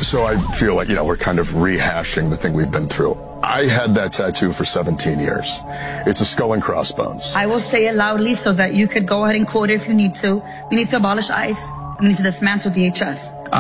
So I feel like, we're kind of rehashing the thing we've been through. I had that tattoo for 17 years. It's a skull and crossbones. I will say it loudly so that you could go ahead and quote it if you need to. We need to abolish ICE. We need to dismantle DHS.